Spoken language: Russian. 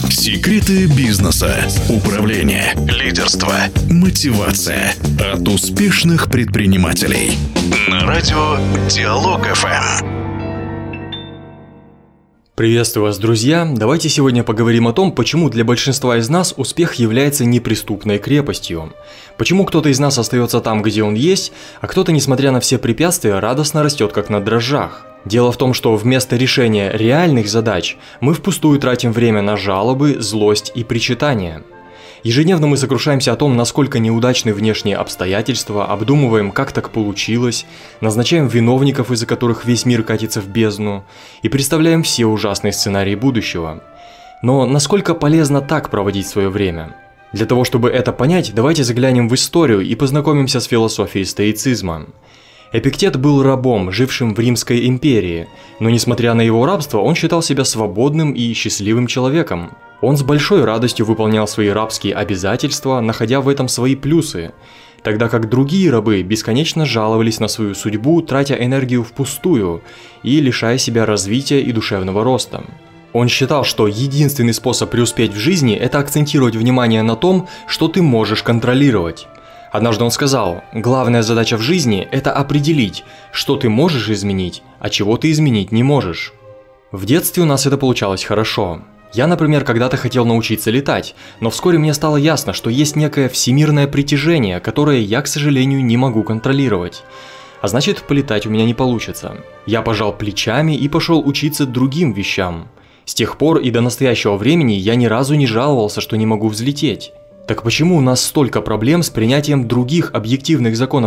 Секреты бизнеса, управления, лидерства, мотивация от успешных предпринимателей. На радио Диалог ФМ. Приветствую вас, друзья! Давайте сегодня поговорим о том, почему для большинства из нас успех является неприступной крепостью. Почему кто-то из нас остается там, где он есть, а кто-то, несмотря на все препятствия, радостно растет как на дрожжах. Дело в том, что вместо решения реальных задач мы впустую тратим время на жалобы, злость и причитания. Ежедневно мы сокрушаемся о том, насколько неудачны внешние обстоятельства, обдумываем, как так получилось, назначаем виновников, из-за которых весь мир катится в бездну, и представляем все ужасные сценарии будущего. Но насколько полезно так проводить свое время? Для того, чтобы это понять, давайте заглянем в историю и познакомимся с философией стоицизма. Эпиктет был рабом, жившим в Римской империи, но несмотря на его рабство, он считал себя свободным и счастливым человеком. Он с большой радостью выполнял свои рабские обязательства, находя в этом свои плюсы, тогда как другие рабы бесконечно жаловались на свою судьбу, тратя энергию впустую и лишая себя развития и душевного роста. Он считал, что единственный способ преуспеть в жизни – это акцентировать внимание на том, что ты можешь контролировать. Однажды он сказал: «Главная задача в жизни – это определить, что ты можешь изменить, а чего ты изменить не можешь». В детстве у нас это получалось хорошо. Я, например, когда-то хотел научиться летать, но вскоре мне стало ясно, что есть некое всемирное притяжение, которое я, к сожалению, не могу контролировать. А значит, полетать у меня не получится. Я пожал плечами и пошел учиться другим вещам. С тех пор и до настоящего времени я ни разу не жаловался, что не могу взлететь. Так почему у нас столько проблем с принятием других объективных законов